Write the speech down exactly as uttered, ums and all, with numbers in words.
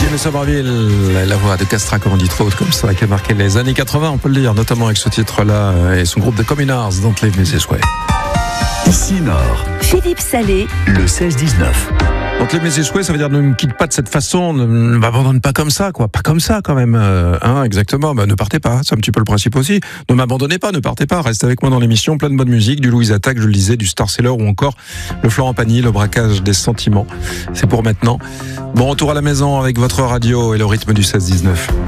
Jimmy Somerville, la voix de Castra, comme on dit trop haute comme ça, qui a marqué les années quatre-vingts, on peut le dire, notamment avec ce titre-là et son groupe de Communards, Don't Leave Me This Way. Ici Nord, Philippe Salé, le seize dix-neuf. Donc les Messieurs Souhaits, ça veut dire ne me quitte pas de cette façon, ne m'abandonne pas comme ça, quoi, pas comme ça quand même, euh, hein, exactement. Bah, ne partez pas, c'est un petit peu le principe aussi. Ne m'abandonnez pas, ne partez pas, restez avec moi dans l'émission, plein de bonne musique, du Louise Attaque, je le disais, du Star Seller ou encore le Florent Pagny, le braquage des sentiments. C'est pour maintenant. Bon retour à la maison avec votre radio et le rythme du seize dix-neuf.